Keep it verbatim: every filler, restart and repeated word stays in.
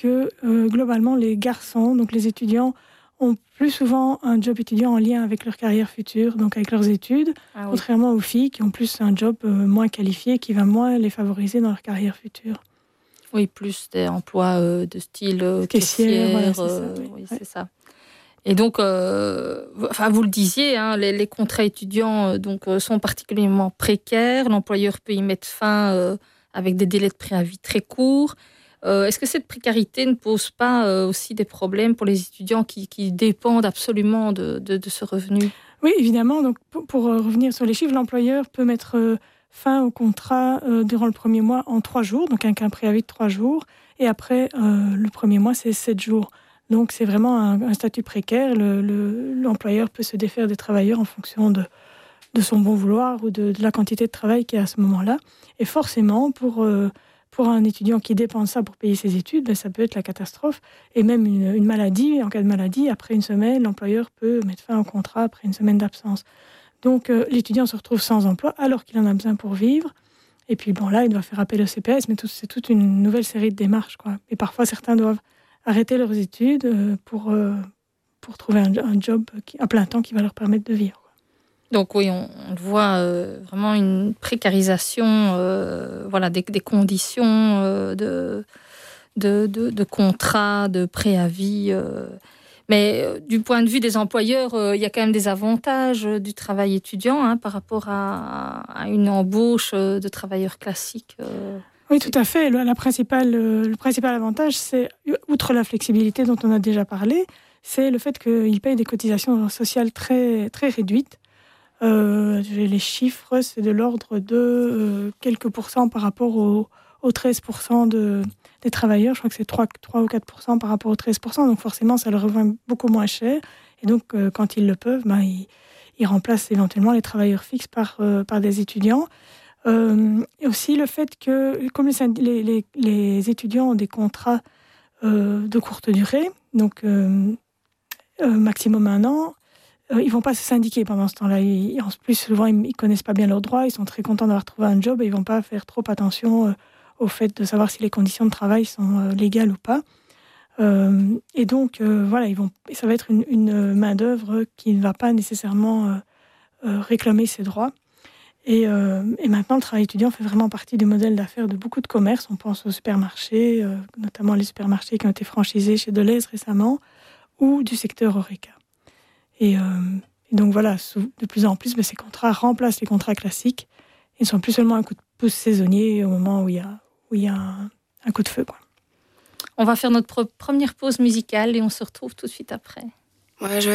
que euh, globalement les garçons, donc les étudiants, ont plus souvent un job étudiant en lien avec leur carrière future, donc avec leurs études, ah, contrairement oui. aux filles qui ont plus un job euh, moins qualifié, qui va moins les favoriser dans leur carrière future. Oui, plus des emplois euh, de style euh, caissière, voilà, c'est, euh, ça, oui. Oui, ouais. c'est ça. Et donc, euh, enfin, vous le disiez, hein, les, les contrats étudiants euh, donc, euh, sont particulièrement précaires. L'employeur peut y mettre fin euh, avec des délais de préavis très courts. Euh, est-ce que cette précarité ne pose pas euh, aussi des problèmes pour les étudiants qui, qui dépendent absolument de, de, de ce revenu ? Oui, évidemment. Donc, pour, pour revenir sur les chiffres, l'employeur peut mettre euh, fin au contrat euh, durant le premier mois en trois jours, donc avec un préavis de trois jours. Et après, euh, le premier mois, c'est sept jours. Donc, c'est vraiment un, un statut précaire. Le, le, l'employeur peut se défaire des travailleurs en fonction de, de son bon vouloir ou de, de la quantité de travail qu'il y a à ce moment-là. Et forcément, pour... Euh, Pour un étudiant qui dépense ça pour payer ses études, ben ça peut être la catastrophe. Et même une, une maladie, en cas de maladie, après une semaine, l'employeur peut mettre fin au contrat après une semaine d'absence. Donc euh, l'étudiant se retrouve sans emploi alors qu'il en a besoin pour vivre. Et puis bon, là, il doit faire appel au C P S, mais tout, c'est toute une nouvelle série de démarches, quoi. Et parfois, certains doivent arrêter leurs études euh, pour, euh, pour trouver un, un job qui, à plein temps qui va leur permettre de vivre. Donc oui, on, on voit euh, vraiment une précarisation euh, voilà, des, des conditions euh, de, de, de, de contrat, de préavis. Euh. Mais euh, du point de vue des employeurs, euh, il y a quand même des avantages euh, du travail étudiant hein, par rapport à, à une embauche euh, de travailleurs classiques. Euh. Oui, tout à fait. Le, la principale, le principal avantage, c'est, outre la flexibilité dont on a déjà parlé, c'est le fait qu'ils payent des cotisations sociales très, très réduites. Euh, j'ai les chiffres, c'est de l'ordre de euh, quelques pourcents par rapport aux au treize pour cent de, des travailleurs. Je crois que c'est trois, trois ou quatre pour cent par rapport aux treize pour cent. Donc forcément, ça leur revient beaucoup moins cher. Et donc, euh, quand ils le peuvent, ben, ils, ils remplacent éventuellement les travailleurs fixes par, euh, par des étudiants. Euh, et aussi le fait que, comme les, les, les étudiants ont des contrats euh, de courte durée, donc euh, euh, maximum un an, Euh, ils ne vont pas se syndiquer pendant ce temps-là. Ils, en plus, souvent, ils ne connaissent pas bien leurs droits. Ils sont très contents d'avoir trouvé un job et ils ne vont pas faire trop attention euh, au fait de savoir si les conditions de travail sont euh, légales ou pas. Euh, et donc, euh, voilà, ils vont, ça va être une, une main-d'œuvre qui ne va pas nécessairement euh, euh, réclamer ses droits. Et, euh, et maintenant, le travail étudiant fait vraiment partie du modèle d'affaires de beaucoup de commerces. On pense aux supermarchés, euh, notamment les supermarchés qui ont été franchisés chez Delhaize récemment, ou du secteur Horeca. Et, euh, et donc voilà, de plus en plus, ben, ces contrats remplacent les contrats classiques et ne sont plus seulement un coup de pouce saisonnier au moment où il y a, où il y a un, un coup de feu, quoi. On va faire notre première pause musicale et on se retrouve tout de suite après. Ouais, je